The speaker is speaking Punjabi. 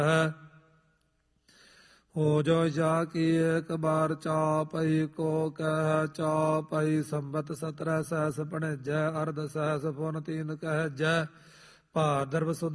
ਹੈ। ਹੋ ਜੋ ਜਾ ਕੀ ਇੱਕ ਬਾਰ ਚਾਪਈ ਕੋ ਕਹਿ ਚਾਪਈ ਸੰਬਤ 17 ਸਹਿਸ ਭਣੇਜੈ ਅਰਧ ਸਹਿਸ ਪੁਨ ਤੀਨ ਕਹਿ ਜੈ ਭਾਦਰਵ ਸੁਦ